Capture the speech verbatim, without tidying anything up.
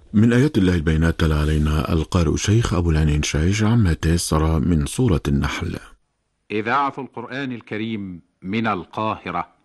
من آيات الله البينات تلا علينا القارئ شيخ أبو العنين شايش عما تيسر من سورة النحل. إذاعة القرآن الكريم من القاهرة.